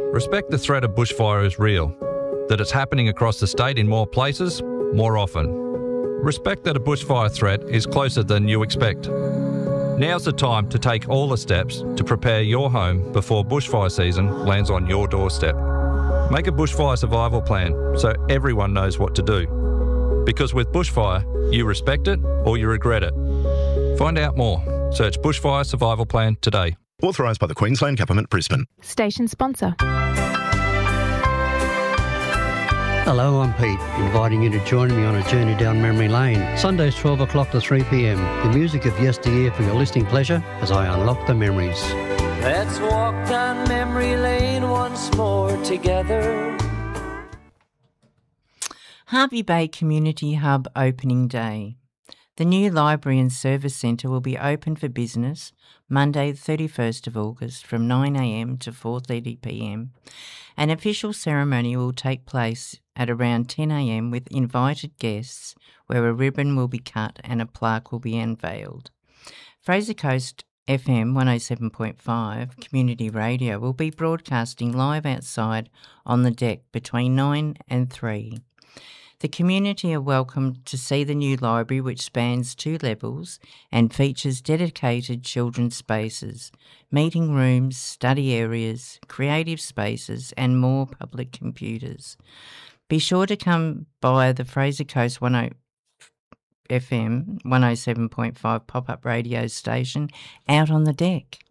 Respect the threat of bushfire is real, that it's happening across the state in more places, more often. Respect that a bushfire threat is closer than you expect. Now's the time to take all the steps to prepare your home before bushfire season lands on your doorstep. Make a bushfire survival plan so everyone knows what to do. Because with bushfire, you respect it or you regret it. Find out more. Search Bushfire Survival Plan today. Authorised by the Queensland Government, Brisbane. Station sponsor. Hello, I'm Pete, inviting you to join me on a journey down memory lane. Sundays 12 o'clock to 3 p.m. The music of yesteryear for your listening pleasure as I unlock the memories. Let's walk down memory lane once more together. Hervey Bay Community Hub opening day. The new library and service centre will be open for business Monday the 31st of August from 9am to 4:30pm. An official ceremony will take place at around 10am with invited guests where a ribbon will be cut and a plaque will be unveiled. Fraser Coast FM 107.5 Community Radio will be broadcasting live outside on the deck between 9 and 3. The community are welcome to see the new library, which spans 2 levels and features dedicated children's spaces, meeting rooms, study areas, creative spaces and more public computers. Be sure to come by the Fraser Coast FM 107.5 pop-up radio station out on the deck.